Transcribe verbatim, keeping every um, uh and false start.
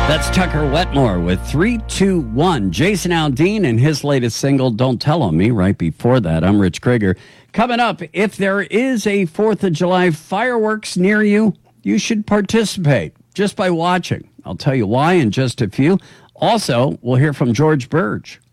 That's Tucker Wetmore with three two one. Jason Aldean and his latest single, Don't Tell On Me, right before that. I'm Rich Krieger. Coming up, if there is a fourth of July fireworks near you, you should participate just by watching. I'll tell you why in just a few. Also, we'll hear from George Burge.